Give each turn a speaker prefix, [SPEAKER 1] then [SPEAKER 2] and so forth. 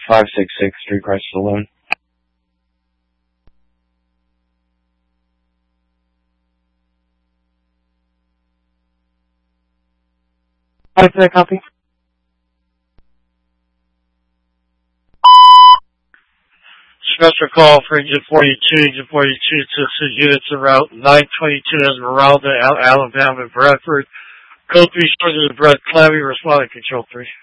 [SPEAKER 1] 566 Street Christ Saloon.
[SPEAKER 2] Hi, can I copy?
[SPEAKER 3] Special call for Engine 42. Engine 42 to assist units en route 922 Esmeralda, Alabama, Bradford. Code 3 short of the Brett Clavy, responding Control 3.